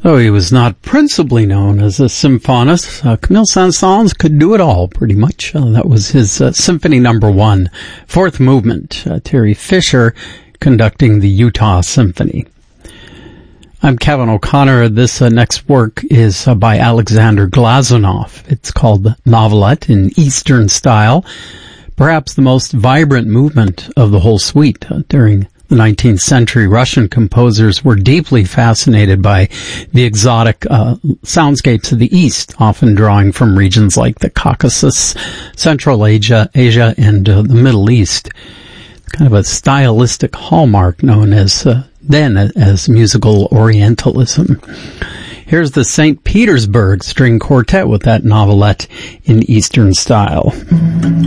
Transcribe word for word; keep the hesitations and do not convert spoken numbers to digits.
Though he was not principally known as a symphonist, uh, Camille Saint-Saëns could do it all, pretty much. Uh, that was his uh, Symphony Number One, fourth movement. Uh, Terry Fisher conducting the Utah Symphony. I'm Kevin O'Connor. This uh, next work is uh, by Alexander Glazunov. It's called Novelette in Eastern style, perhaps the most vibrant movement of the whole suite. Uh, during the nineteenth century, Russian composers were deeply fascinated by the exotic uh, soundscapes of the East, often drawing from regions like the Caucasus, Central Asia, Asia, and uh, the Middle East. Kind of a stylistic hallmark known as uh, then as musical Orientalism. Here's the Saint Petersburg String Quartet with that novelette in Eastern style.